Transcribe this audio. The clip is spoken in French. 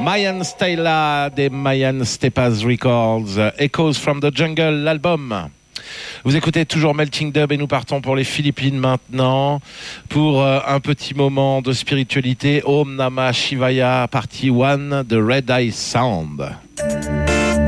Mayan Stella des Mayan Stepas Records, Echoes from the Jungle, l'album. Vous écoutez toujours Melting Dub et nous partons pour les Philippines maintenant pour un petit moment de spiritualité. Om Namah Shivaya, partie 1 de Red Eye Sound.